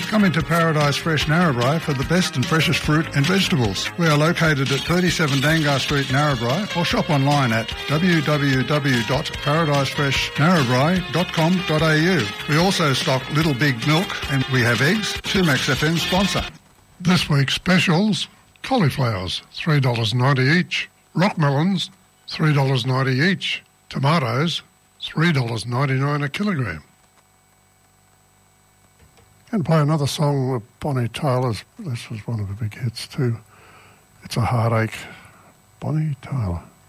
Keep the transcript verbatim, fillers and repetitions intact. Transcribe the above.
Come into Paradise Fresh Narrabri for the best and freshest fruit and vegetables. We are located at thirty-seven Dangar Street, Narrabri, or shop online at w w w dot paradise fresh narrabri dot com dot a u. We also stock Little Big Milk and we have eggs. Tumax F M sponsor. This week's specials: cauliflowers, three dollars ninety each. Rock melons, three dollars ninety each. Tomatoes, three dollars ninety-nine a kilogram. And play another song of Bonnie Tyler's. This was one of the big hits too. It's a Heartache. Bonnie Tyler.